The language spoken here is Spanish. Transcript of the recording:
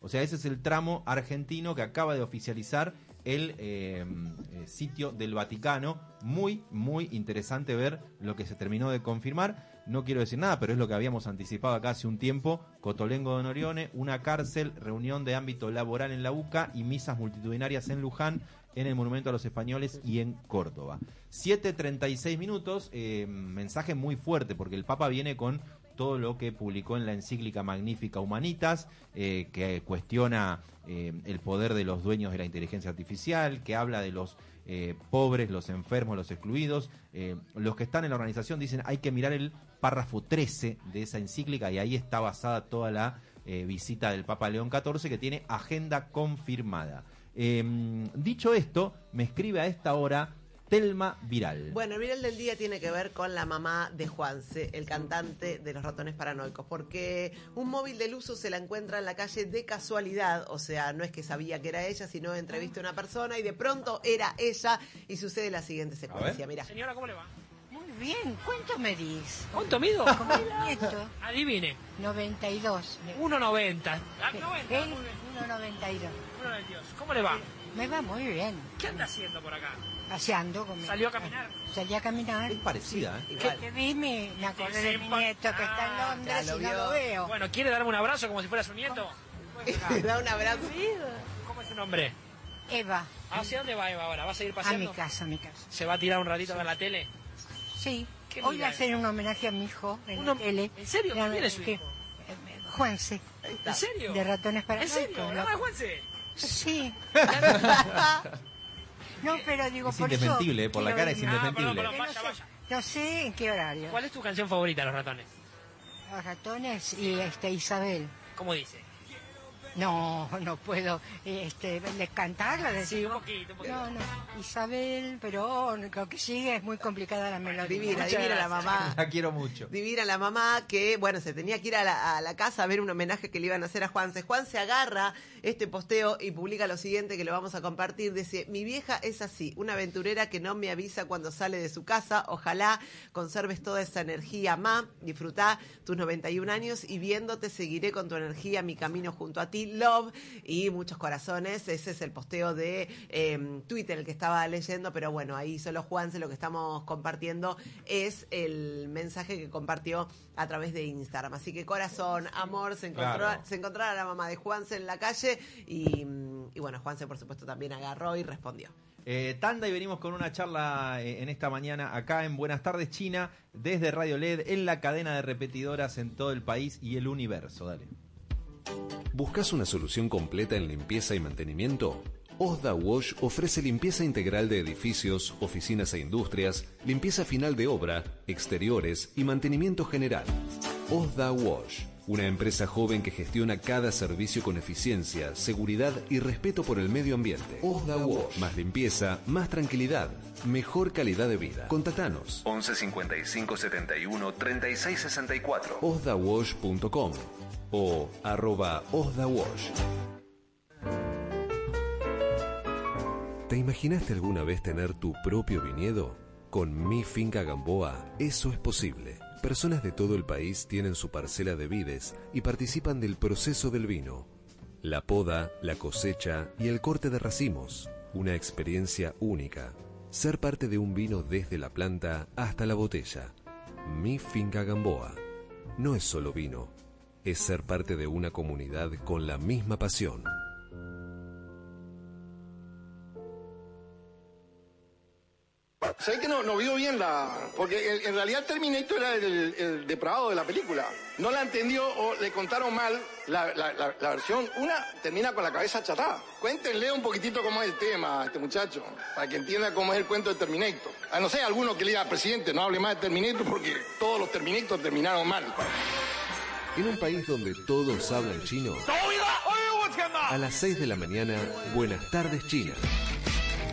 O sea, ese es el tramo argentino que acaba de oficializar el sitio del Vaticano. Muy, muy interesante ver lo que se terminó de confirmar. No quiero decir nada, pero es lo que habíamos anticipado acá hace un tiempo. Cotolengo de Norione, una cárcel, reunión de ámbito laboral en la UCA y misas multitudinarias en Luján, en el Monumento a los Españoles y en Córdoba. 7:36 minutos, mensaje muy fuerte porque el Papa viene con todo lo que publicó en la encíclica Magnificat Humanitas, que cuestiona el poder de los dueños de la inteligencia artificial, que habla de los pobres, los enfermos, los excluidos. Los que están en la organización dicen hay que mirar el párrafo 13 de esa encíclica y ahí está basada toda la visita del Papa León XIV, que tiene agenda confirmada. Dicho esto, me escribe a esta hora Telma Viral. Bueno, el viral del día tiene que ver con la mamá de Juanse, el cantante de Los Ratones Paranoicos, porque un móvil del uso se la encuentra en la calle de casualidad, o sea, no es que sabía que era ella, sino entrevista a una persona y de pronto era ella y sucede la siguiente secuencia. Mirá. Señora, ¿cómo le va? Muy bien, ¿cuánto medís? ¿Cuánto mido? Como el nieto. Adivine. 92. 1,90. Ah, 90. Él, 1,92. 1,92. ¿Cómo le va? Me va muy bien. ¿Qué anda haciendo por acá? Paseando conmigo. ¿Salió a caminar? Salí a caminar. Es parecida, ¿eh? Que te vi, me acordé de mi nieto que está en Londres ya lo y no vio. lo veo. Bueno, ¿quiere darme un abrazo como si fuera su nieto? Le da un abrazo. ¿Cómo es su nombre? Eva, ¿Hacia dónde va Eva ahora? ¿Va a seguir a paseando? mi casa, a mi casa. ¿Se va a tirar un ratito a ver la tele? Sí, ¿Qué hoy mira? le hacen un homenaje a mi hijo en ¿Uno- la tele. ¿En serio? Era- ¿Quién es su que- hijo? Juanse, ¿En serio? de Ratones ¿En Paranoicos. serio? ¿La Juanse? Sí. No, pero digo, Es por eso indefendible, por la quiero cara es ir. indefendible. perdón, No vaya, sé- vaya. No sé en qué horario. ¿Cuál es tu canción favorita, Los Ratones? Los Ratones y Isabel. ¿Cómo dice? No, no puedo cantarla. Sí, un poquito. No, Isabel, pero lo que sigue es muy complicada la melodía. Divina, Muchas divina la gracias. mamá. La quiero mucho. Divina la mamá que, bueno, se tenía que ir a la casa a ver un homenaje que le iban a hacer a Juanse. Juanse agarra este posteo y publica lo siguiente que lo vamos a compartir. Dice, mi vieja es así, una aventurera que no me avisa cuando sale de su casa. Ojalá conserves toda esa energía, ma. Disfrutá tus 91 años y viéndote seguiré con tu energía mi camino junto a ti. Love y muchos corazones. Ese es el posteo de Twitter el que estaba leyendo, pero bueno, ahí solo Juanse lo que estamos compartiendo es el mensaje que compartió a través de Instagram. Así que corazón, amor, se encontró a la mamá de Juanse en la calle y bueno, Juanse por supuesto también agarró y respondió. Tanda y venimos con una charla en esta mañana acá en Buenas Tardes China, desde Radio LED, en la cadena de repetidoras en todo el país y el universo. Dale. ¿Buscas una solución completa en limpieza y mantenimiento? Osda Wash ofrece limpieza integral de edificios, oficinas e industrias, limpieza final de obra, exteriores y mantenimiento general. Osda Wash, una empresa joven que gestiona cada servicio con eficiencia, seguridad y respeto por el medio ambiente. Osda Wash, más limpieza, más tranquilidad, mejor calidad de vida. Contactanos 11 55 71 36 64 osdawash.com o @osdawash. ¿Te imaginaste alguna vez tener tu propio viñedo? Con Mi Finca Gamboa, eso es posible. Personas de todo el país tienen su parcela de vides y participan del proceso del vino. La poda, la cosecha y el corte de racimos. Una experiencia única. Ser parte de un vino desde la planta hasta la botella. Mi Finca Gamboa. No es solo vino. Es ser parte de una comunidad con la misma pasión. ¿Sabés que no vio bien porque en realidad Terminator era el depravado de la película. No la entendió o le contaron mal la versión. Una termina con la cabeza achatada. Cuéntenle un poquitito cómo es el tema a este muchacho, para que entienda cómo es el cuento de Terminator. A no ser alguno que le diga al presidente, no hable más de Terminator porque todos los Terminator terminaron mal. En un país donde todos hablan chino, a las 6 de la mañana, Buenas Tardes China.